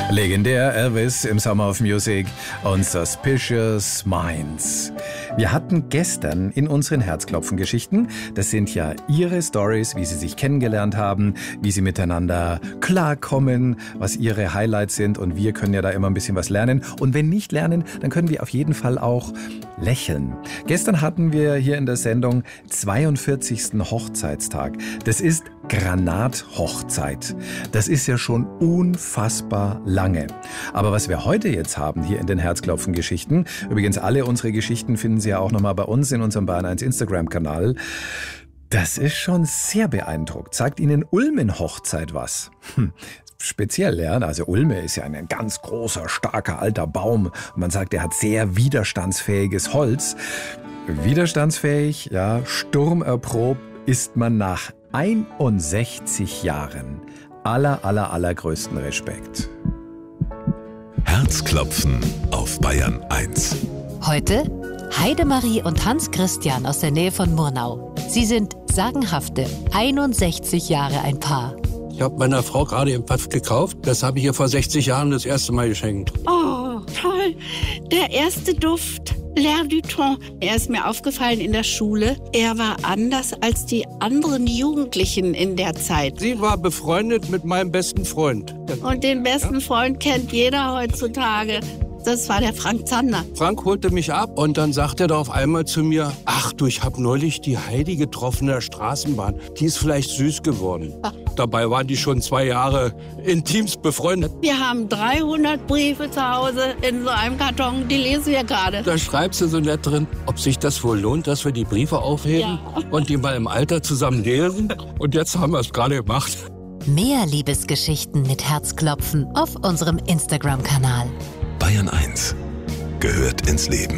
Legendär Elvis im Summer of Music und Suspicious Minds. Wir hatten gestern in unseren Herzklopfen-Geschichten, das sind ja Ihre Stories, wie Sie sich kennengelernt haben, wie Sie miteinander klarkommen, was Ihre Highlights sind, und wir können ja da immer ein bisschen was lernen. Und wenn nicht lernen, dann können wir auf jeden Fall auch lächeln. Gestern hatten wir hier in der Sendung 42. Hochzeitstag. Das ist Granathochzeit. Das ist ja schon unfassbar lange. Aber was wir heute jetzt haben hier in den Herzklopfen-Geschichten, übrigens alle unsere Geschichten finden Sie ja auch nochmal bei uns in unserem Bayern 1 Instagram-Kanal, das ist schon sehr beeindruckt. Sagt Ihnen Ulmen-Hochzeit was? Speziell, ja. Also Ulme ist ja ein ganz großer, starker, alter Baum. Und man sagt, er hat sehr widerstandsfähiges Holz. Widerstandsfähig, ja, sturmerprobt ist man nach 61 Jahren. Allergrößten Respekt. Herzklopfen auf Bayern 1. Heute Heidemarie und Hans Christian aus der Nähe von Murnau. Sie sind sagenhafte 61 Jahre ein Paar. Ich habe meiner Frau gerade im Pfaff gekauft. Das habe ich ihr vor 60 Jahren das erste Mal geschenkt. Oh, toll. Der erste Duft. L'air du temps. Er ist mir aufgefallen in der Schule. Er war anders als die anderen Jugendlichen in der Zeit. Sie war befreundet mit meinem besten Freund. Und den besten Freund kennt jeder heutzutage. Das war der Frank Zander. Frank holte mich ab und dann sagte er auf einmal zu mir: Ach du, ich habe neulich die Heidi getroffen in der Straßenbahn. Die ist vielleicht süß geworden. Ach. Dabei waren die schon 2 Jahre intimst befreundet. Wir haben 300 Briefe zu Hause in so einem Karton, die lesen wir gerade. Da schreibst du so nett drin, ob sich das wohl lohnt, dass wir die Briefe aufheben und die mal im Alter zusammen lesen. Und jetzt haben wir es gerade gemacht. Mehr Liebesgeschichten mit Herzklopfen auf unserem Instagram-Kanal. Bayern 1 gehört ins Leben.